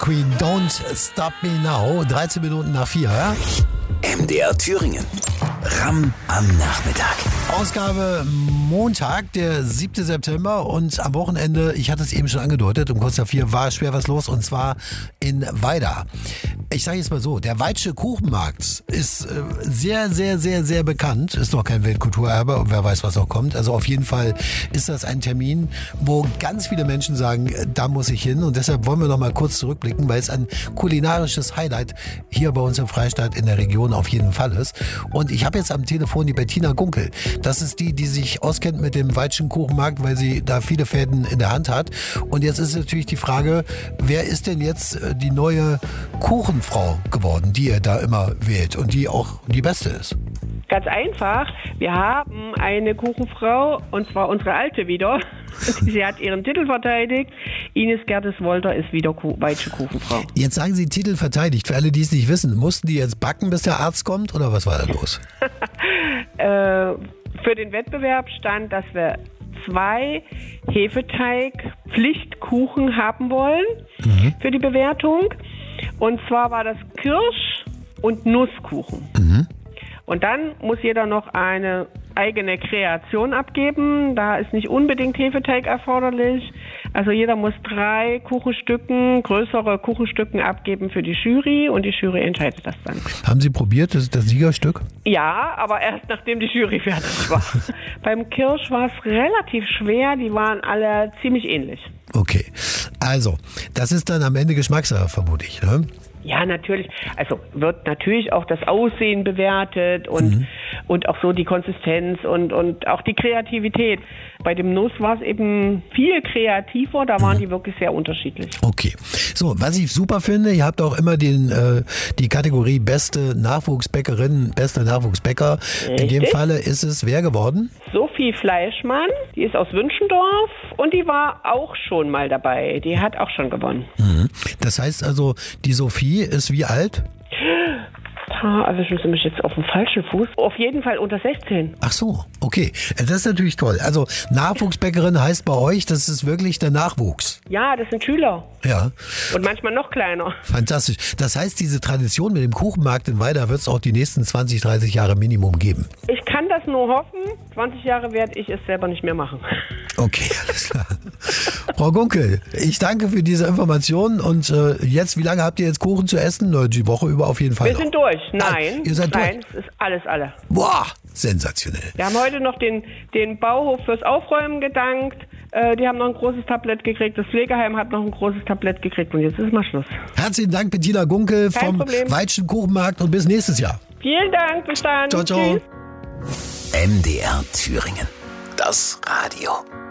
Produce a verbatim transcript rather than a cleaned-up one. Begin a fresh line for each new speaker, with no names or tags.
Queen, Don't Stop Me Now. dreizehn Minuten nach vier. Ja?
M D R Thüringen. Ram am Nachmittag.
Ausgabe Montag, der siebten September, und am Wochenende, ich hatte es eben schon angedeutet, um kurz nach vier war schwer was los, und zwar in Weida. Ich sage jetzt mal so, der Weidsche Kuchenmarkt ist äh, sehr, sehr, sehr, sehr bekannt. Ist noch kein Weltkulturerbe und wer weiß, was noch kommt. Also auf jeden Fall ist das ein Termin, wo ganz viele Menschen sagen, da muss ich hin, und deshalb wollen wir noch mal kurz zurückblicken, weil es ein kulinarisches Highlight hier bei uns im Freistaat in der Region auf jeden Fall ist. Und ich habe jetzt am Telefon die Bettina Gunkel. Das ist die, die sich auskennt mit dem Weidschen Kuchenmarkt, weil sie da viele Fäden in der Hand hat. Und jetzt ist natürlich die Frage, wer ist denn jetzt die neue Kuchenfrau geworden, die ihr da immer wählt und die auch die beste ist?
Ganz einfach. Wir haben eine Kuchenfrau, und zwar unsere alte wieder. Sie hat ihren Titel verteidigt. Ines Gerdes-Wolter ist wieder Kuh- Weidsche Kuchenfrau.
Jetzt sagen Sie Titel verteidigt. Für alle, die es nicht wissen, mussten die jetzt backen, bis der Arzt kommt, oder was war da los?
äh, für den Wettbewerb stand, dass wir zwei Hefeteig-Pflichtkuchen haben wollen mhm. für die Bewertung. Und zwar war das Kirsch- und Nusskuchen. Mhm. Und dann muss jeder noch eine eigene Kreation abgeben. Da ist nicht unbedingt Hefeteig erforderlich. Also jeder muss drei Kuchenstücken, größere Kuchenstücken abgeben für die Jury, und die Jury entscheidet das dann.
Haben Sie probiert, das, das Siegerstück?
Ja, aber erst nachdem die Jury fertig war. Beim Kirsch war es relativ schwer, die waren alle ziemlich ähnlich.
Okay, also das ist dann am Ende Geschmackssache, vermute ich, ne?
Ja, natürlich. Also wird natürlich auch das Aussehen bewertet und, mhm. und auch so die Konsistenz und, und auch die Kreativität. Bei dem Nuss war es eben viel kreativer, da waren mhm. die wirklich sehr unterschiedlich.
Okay. So, was ich super finde, ihr habt auch immer den, äh, die Kategorie beste Nachwuchsbäckerin, bester Nachwuchsbäcker. Richtig. In dem Falle ist es wer geworden?
Sophie Fleischmann, die ist aus Wünschendorf und die war auch schon mal dabei. Die hat auch schon gewonnen.
Mhm. Das heißt also, die Sophie ist wie alt?
Also ich Sie mich jetzt auf dem falschen Fuß. Auf jeden Fall unter sechzehn.
Ach so, okay. Das ist natürlich toll. Also Nachwuchsbäckerin heißt bei euch, das ist wirklich der Nachwuchs.
Ja, das sind Schüler.
Ja.
Und manchmal noch kleiner.
Fantastisch. Das heißt, diese Tradition mit dem Kuchenmarkt in Weida wird es auch die nächsten zwanzig, dreißig Jahre Minimum geben.
Ich kann das nur hoffen. zwanzig Jahre werde ich es selber nicht mehr machen.
Okay, alles klar. Frau Gunkel, ich danke für diese Informationen. Und äh, jetzt, wie lange habt ihr jetzt Kuchen zu essen? Die Woche über auf jeden Fall.
Wir
noch.
sind durch. Nein,
Nein, ihr seid
nein,
durch.
es ist alles alle.
Boah, sensationell.
Wir haben heute noch den, den Bauhof fürs Aufräumen gedankt. Äh, die haben noch ein großes Tablett gekriegt. Das Pflegeheim hat noch ein großes Tablett gekriegt. Und jetzt ist mal Schluss.
Herzlichen Dank, Bettina Gunkel
Kein
vom
Problem.
Weidschen Kuchenmarkt, und bis nächstes Jahr.
Vielen Dank, bis dann.
Ciao, ciao.
Tschüss.
M D R Thüringen. Das Radio.